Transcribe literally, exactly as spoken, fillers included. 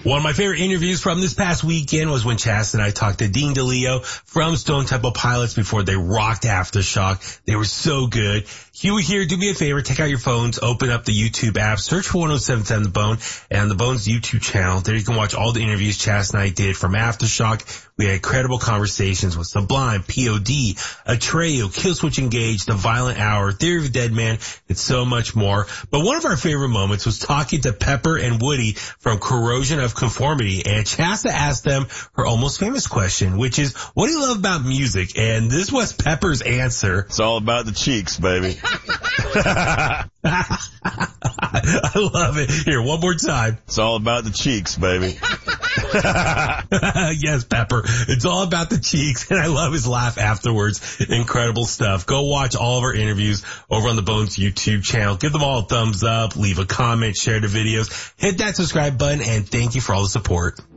One of my favorite interviews from this past weekend was when Chas and I talked to Dean DeLeo from Stone Temple Pilots before they rocked Aftershock. They were so good. You here, do me a favor, take out your phones, open up the YouTube app, search for one oh seven point seven The Bone and The Bone's YouTube channel. There you can watch all the interviews Chas and I did from Aftershock. We had incredible conversations with Sublime, P O D, Atreyu, Killswitch Engage, The Violent Hour, Theory of a Dead Man, and so much more. But one of our favorite moments was talking to Pepper and Woody from Corrosion of Conformity, and Chasta asked them her almost famous question, which is, what do you love about music? And this was Pepper's answer. It's all about the cheeks, baby. I love it. Here, one more time. It's all about the cheeks, baby. Yes, Pepper. It's all about the cheeks, and I love his laugh afterwards. Incredible stuff. Go watch all of our interviews over on the Bones YouTube channel. Give them all a thumbs up, leave a comment, share the videos, hit that subscribe button, and thank you for all the support.